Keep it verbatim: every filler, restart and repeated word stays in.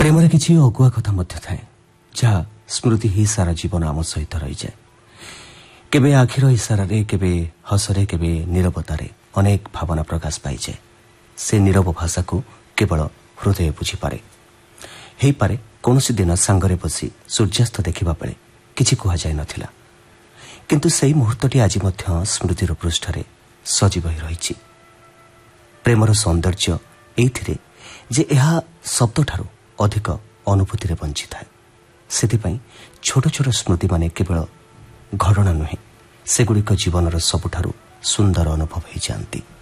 Premiere किसी अगुआ कथा मध्य थाए जहाँ स्मृति ही सारा जीवन आम सहित रही जाए। केबे आखिर इशारे केबे हसरे केबे नीरवतारे अनेक भावना प्रकाश पाई जाए। से नीरव भाषा को केवल हृदय बुझीपे। हो पारे कौन दिन सांगरे बसी सूर्यास्त देखा बेले किसी कहुई नथिला, किंतु से मुहूर्तटी आज मध्य स्मृतिर पृष्ठरे सजीव ही रही। प्रेमर सौंदर्य एइथिरे जे एहा शब्द ठारू अधिक अनुभूति बंची थाए। सेथिपाई छोट छोट स्मृति माने केवल घटना नुहे, सेगुड़िक जीवनर सबुठारू सुंदर अनुभव हो जाती।